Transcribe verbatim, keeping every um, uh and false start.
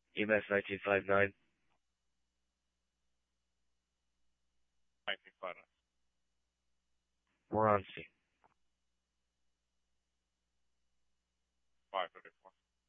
E M S nineteen fifty-nine. nineteen fifty-nine. We're on scene. five thirty-four.